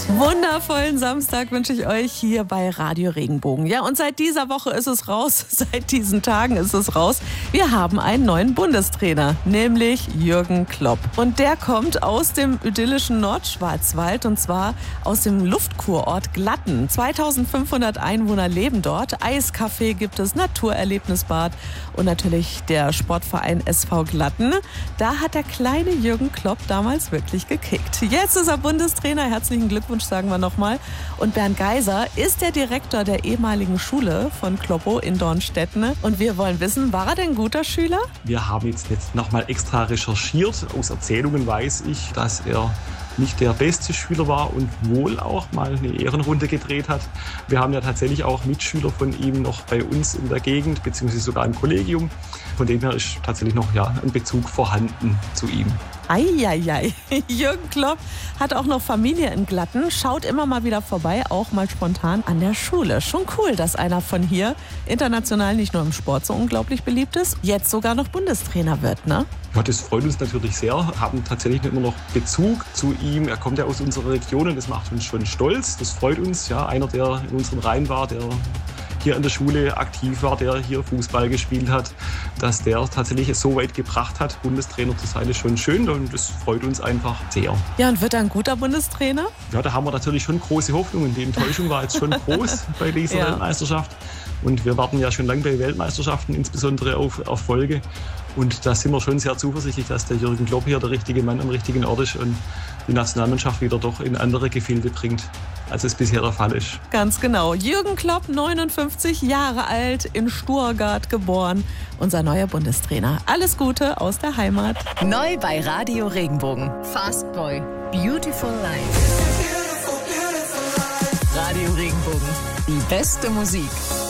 Wundervollen Samstag wünsche ich euch hier bei Radio Regenbogen. Ja, und seit dieser Woche ist es raus, seit diesen Tagen ist es raus. Wir haben einen neuen Bundestrainer, nämlich Jürgen Klopp. Und der kommt aus dem idyllischen Nordschwarzwald und zwar aus dem Luftkurort Glatten. 2500 Einwohner leben dort. Eiscafé gibt es, Naturerlebnisbad und natürlich der Sportverein SV Glatten. Da hat der kleine Jürgen Klopp damals wirklich gekickt. Jetzt ist er Bundestrainer. Herzlichen Glückwunsch, sagen wir nochmal. Und Bernd Geiser ist der Direktor der ehemaligen Schule von Kloppo in Dornstetten. Und wir wollen wissen, war er denn ein guter Schüler? Wir haben jetzt nochmal extra recherchiert. Aus Erzählungen weiß ich, dass er nicht der beste Schüler war und wohl auch mal eine Ehrenrunde gedreht hat. Wir haben ja tatsächlich auch Mitschüler von ihm noch bei uns in der Gegend, beziehungsweise sogar im Kollegium. Von dem her ist tatsächlich noch ein Bezug vorhanden zu ihm. Eieiei, Jürgen Klopp hat auch noch Familie in Glatten, schaut immer mal wieder vorbei, auch mal spontan an der Schule. Schon cool, dass einer von hier international nicht nur im Sport so unglaublich beliebt ist, jetzt sogar noch Bundestrainer wird, ne? Ja, das freut uns natürlich sehr, haben tatsächlich immer noch Bezug zu ihm. Er kommt ja aus unserer Region und das macht uns schon stolz. Das freut uns, ja, einer, der in unseren Reihen war, der hier an der Schule aktiv war, der hier Fußball gespielt hat, dass der tatsächlich es so weit gebracht hat, Bundestrainer zu sein, ist schon schön und das freut uns einfach sehr. Ja, und wird er ein guter Bundestrainer? Ja, da haben wir natürlich schon große Hoffnungen. Die Enttäuschung war jetzt schon groß bei dieser Weltmeisterschaft. Und wir warten ja schon lange bei Weltmeisterschaften, insbesondere auf Erfolge. Und da sind wir schon sehr zuversichtlich, dass der Jürgen Klopp hier der richtige Mann am richtigen Ort ist und die Nationalmannschaft wieder doch in andere Gefilde bringt, als es bisher der Fall ist. Ganz genau. Jürgen Klopp, 59 Jahre alt, in Stuttgart geboren. Unser neuer Bundestrainer. Alles Gute aus der Heimat. Neu bei Radio Regenbogen. Fast Boy. Beautiful Life. Radio Regenbogen. Die beste Musik.